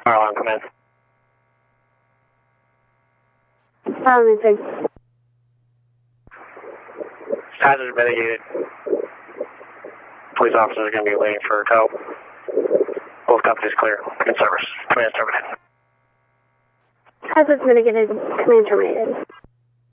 Fire alarm, come in. Anything. Hazard mitigated. Police officers are going to be waiting for a tow. Both companies clear. In service. Command terminated. Hazard's mitigated. Command terminated.